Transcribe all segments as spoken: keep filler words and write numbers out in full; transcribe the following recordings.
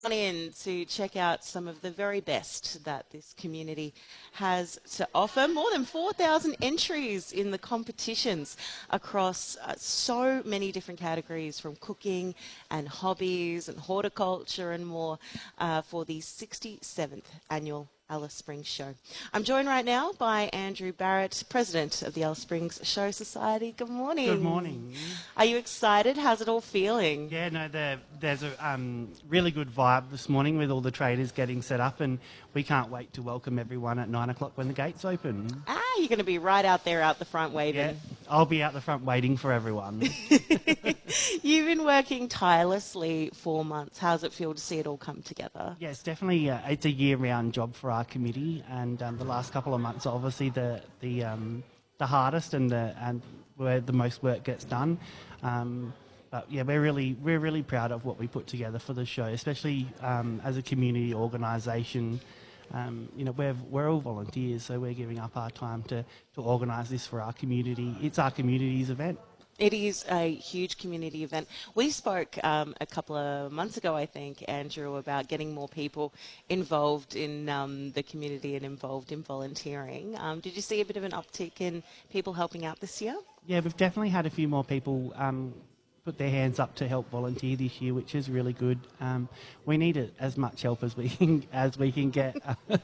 On in to check out some of the very best that this community has to offer. More than four thousand entries in the competitions across uh, so many different categories, from cooking and hobbies and horticulture and more, uh, for the sixty-seventh annual Alice Springs Show. I'm joined right now by Andrew Barrett, President of the Alice Springs Show Society. Good morning. Good morning. Are you excited? How's it all feeling? Yeah, no, there, there's a um, really good vibe this morning with all the traders getting set up, and we can't wait to welcome everyone at nine o'clock when the gates open. Ah, you're going to be right out there, out the front waving. Yeah, I'll be out the front waiting for everyone. You've been working tirelessly for months. How's it feel to see it all come together? Yeah, it's definitely uh, it's a year-round job for our committee, and um, the last couple of months are obviously the the um, the hardest and the and where the most work gets done. Um, but yeah, we're really we're really proud of what we put together for the show, especially um, as a community organisation. Um, you know, we're we're all volunteers, so we're giving up our time to to organise this for our community. It's our community's event. It is a huge community event. We spoke um, a couple of months ago, I think, Andrew, about getting more people involved in um, the community and involved in volunteering. Um, did you see a bit of an uptick in people helping out this year? Yeah, we've definitely had a few more people um, put their hands up to help volunteer this year, which is really good. Um, we need it, as much help as we can, as we can get.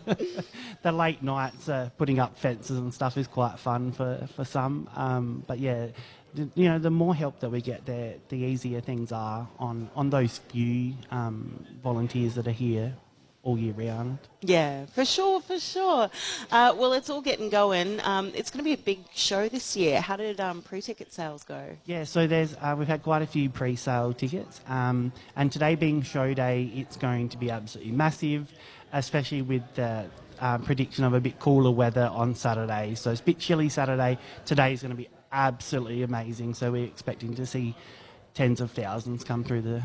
The late nights uh, putting up fences and stuff is quite fun for, for some. Um, but yeah, you know, the more help that we get there, the easier things are on, on those few um, volunteers that are here all year round. Yeah, for sure, for sure. Uh, well, it's all getting going. Um, it's going to be a big show this year. How did um, pre-ticket sales go? Yeah, so there's uh, we've had quite a few pre-sale tickets, um, and today being show day, it's going to be absolutely massive, especially with the uh, prediction of a bit cooler weather on Saturday. So it's a bit chilly Saturday. Today is going to be absolutely amazing, so we're expecting to see tens of thousands come through the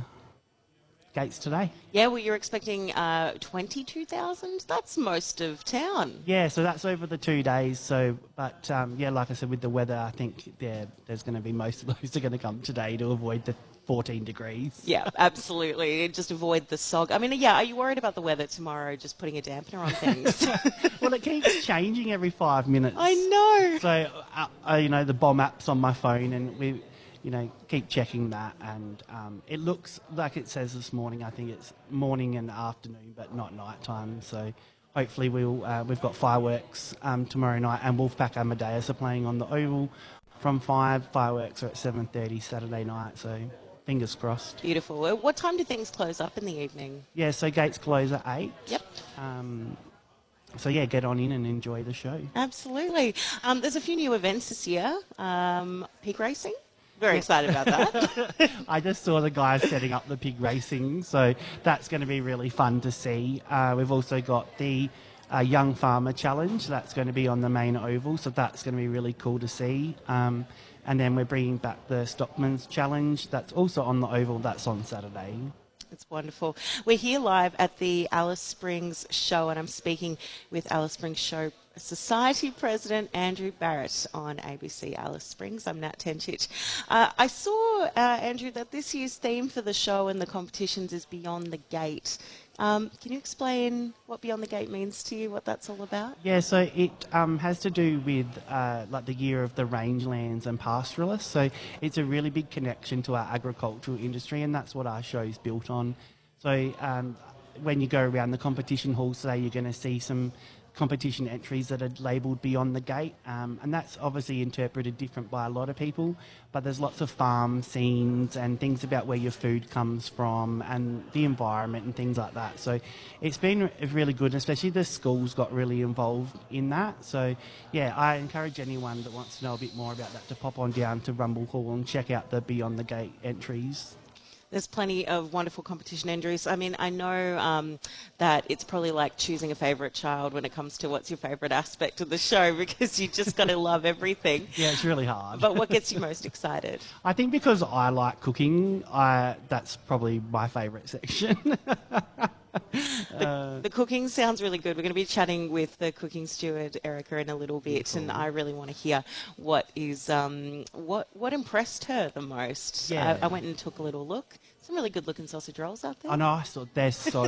gates today. Yeah, well, you're expecting uh, twenty-two thousand? That's most of town. Yeah, so that's over the two days. So, but um, yeah, like I said, with the weather, I think there, there's going to be most of those are going to come today to avoid the fourteen degrees. Yeah, absolutely. Just avoid the sog. I mean, yeah, are you worried about the weather tomorrow, just putting a dampener on things? Well, it keeps changing every five minutes. I know. So, uh, uh, you know, the bomb app's on my phone, and we, you know, keep checking that. And um, it looks like it says this morning. I think it's morning and afternoon, but not night time. So hopefully we'll uh, we've got fireworks um, tomorrow night, and Wolfpack Amadeus are playing on the Oval from five. Fireworks are at seven thirty Saturday night. So fingers crossed. Beautiful. Uh, What time do things close up in the evening? Yeah, so gates close at eight. Yep. Um, so yeah, get on in and enjoy the show. Absolutely. Um, there's a few new events this year. Um, pig racing. Very excited about that. I just saw the guys setting up the pig racing, so that's going to be really fun to see. Uh, we've also got the uh, Young Farmer Challenge. That's going to be on the main oval, so that's going to be really cool to see. Um, and then we're bringing back the Stockman's Challenge. That's also on the oval. That's on Saturday. It's wonderful. We're here live at the Alice Springs Show, and I'm speaking with Alice Springs Show Society President Andrew Barrett on A B C Alice Springs. I'm Nat Tenchich. Uh, I saw, uh, Andrew, that this year's theme for the show and the competitions is Beyond the Gate. Um, can you explain what Beyond the Gate means to you, what that's all about? Yeah, so it um, has to do with uh, like the year of the rangelands and pastoralists. So it's a really big connection to our agricultural industry, and that's what our show's built on. So um, when you go around the competition halls today, you're going to see some competition entries that are labelled Beyond the Gate, um, and that's obviously interpreted different by a lot of people, but there's lots of farm scenes and things about where your food comes from and the environment and things like that. So it's been really good, especially the schools got really involved in that. So yeah, I encourage anyone that wants to know a bit more about that to pop on down to Rumble Hall and check out the Beyond the Gate entries. There's plenty of wonderful competition entries. I mean, I know um, that it's probably like choosing a favourite child when it comes to what's your favourite aspect of the show, because you just got to love everything. Yeah, it's really hard. But what gets you most excited? I think because I like cooking, I, that's probably my favourite section. The, the cooking sounds really good. We're going to be chatting with the cooking steward, Erica, in a little bit, Cool. and I really want to hear what is um, what what impressed her the most. Yeah. I, I went and took a little look. Some really good looking sausage rolls out there. I know, I saw they're so